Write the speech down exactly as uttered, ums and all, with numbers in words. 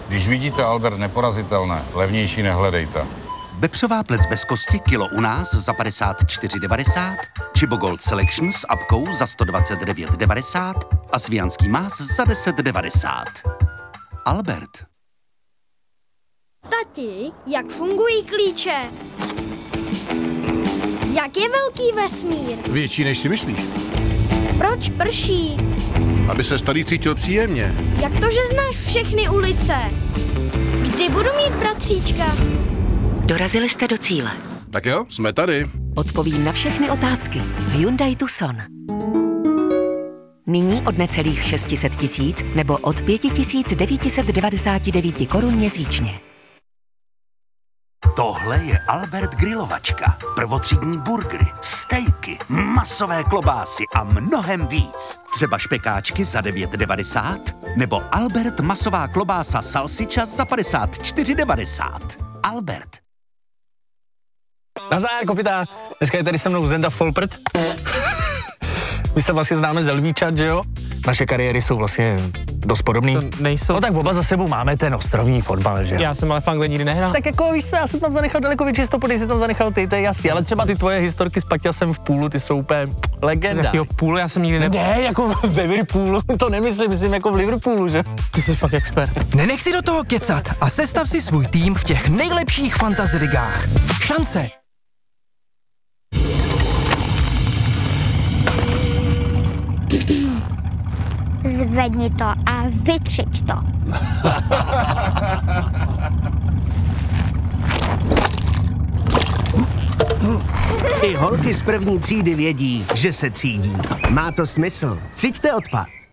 Když vidíte Albert neporazitelné, levnější nehledejte. Bepřová plec bez kosti kilo u nás za padesát čtyři devadesát, Chibo Gold Selection s apkou za sto dvacet devět devadesát a svijanský más za deset devadesát. Albert. Tati, jak fungují klíče? Jak je velký vesmír? Větší, než si myslíš. Proč prší? Aby se tady cítil příjemně. Jak to, že znáš všechny ulice? Kdy budu mít bratříčka? Dorazili jste do cíle. Tak jo, jsme tady. Odpoví na všechny otázky Hyundai Tucson. Nyní od necelých šest set tisíc nebo od pět tisíc devět set devadesát devět korun měsíčně. Tohle je Albert grilovačka. Prvotřídní burgery, stejky, masové klobásy a mnohem víc. Třeba špekáčky za devět devadesát nebo Albert masová klobása salsiča za padesát čtyři devadesát. Albert. Nazdar, kopita. Dneska je tady se mnou Zenda Folprt. My se vlastně známe z Lvíčat, že jo? Naše kariéry jsou vlastně dost podobný. To nejsou. No tak oba za sebou máme ten ostrovní fotbal, že jo? Já jsem ale v Anglii nikdy nehrál. Tak jako víš co, já jsem tam zanechal daleko větší stopu, když jsi tam zanechal ty, to je jasný. Ale třeba ty tvoje historky s Paťasem v půlu, ty jsou úplně legenda. Jakýho půlu, já jsem nikdy nebyl. Ne, jako ve Liverpoolu, to nemyslím, myslím jako v Liverpoolu, že? Ty jsi fakt expert. Nenech si do toho kecat a sestav si svůj tým v těch nejlepších fantasy ligách. Šance! Zvedni to a vytřič to. I holky z první třídy vědí, že se třídí. Má to smysl. Třiďte odpad.